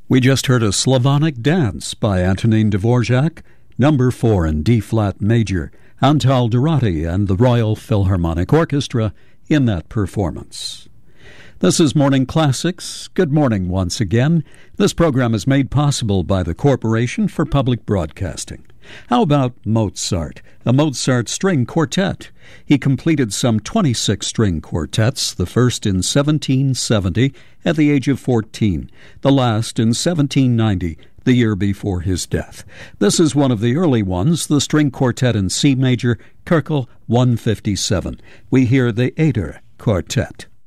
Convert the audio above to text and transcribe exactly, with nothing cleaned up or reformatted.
We just heard a Slavonic Dance by Antonin Dvorak, number four in D-flat major, Antal Dorati and the Royal Philharmonic Orchestra in that performance. This is Morning Classics. Good morning once again. This program is made possible by the Corporation for Public Broadcasting. How about Mozart, a Mozart string quartet? He completed some twenty-six string quartets, the first in seventeen seventy at the age of fourteen, the last in seventeen ninety, the year before his death. This is one of the early ones, the string quartet in C major, Köchel one fifty-seven. We hear the Eder Quartet.